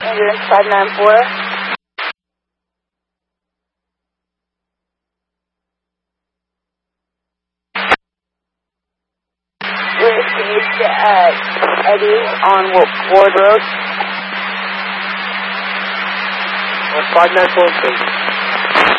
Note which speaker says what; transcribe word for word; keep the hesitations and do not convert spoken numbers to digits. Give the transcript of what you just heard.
Speaker 1: Ambulance five nine four. Received at Eddie's on Ward Road.
Speaker 2: five nine four, please.